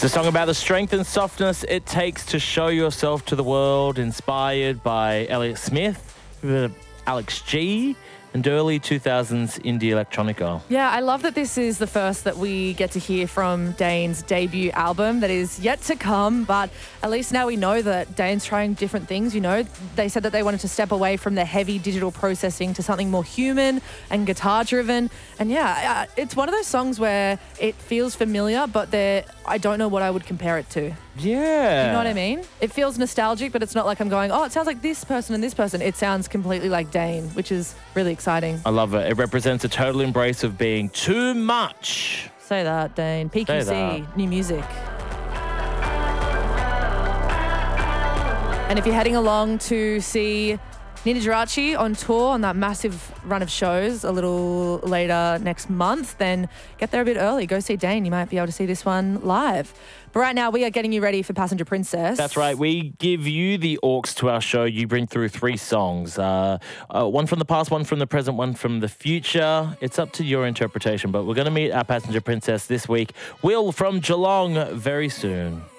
a song about the strength and softness it takes to show yourself to the world, inspired by Elliott Smith, Alex G, and early 2000s indie electronica. Yeah, I love that this is the first that we get to hear from Dane's debut album that is yet to come, but at least now we know that Dane's trying different things, you know. They said that they wanted to step away from the heavy digital processing to something more human and guitar-driven. And yeah, it's one of those songs where it feels familiar, but I don't know what I would compare it to. Yeah. You know what I mean? It feels nostalgic, but it's not like I'm going, oh, it sounds like this person and this person. It sounds completely like Dane, which is really exciting. I love it. It represents a total embrace of being too much. Say that, Dane. PQC, new music. And if you're heading along to see Nina Geraci on tour on that massive run of shows a little later next month, then get there a bit early. Go see Dane. You might be able to see this one live. But right now, we are getting you ready for Passenger Princess. That's right. We give you the aux to our show. You bring through 3 songs. One from the past, one from the present, one from the future. It's up to your interpretation, but we're going to meet our Passenger Princess this week. Will from Geelong very soon.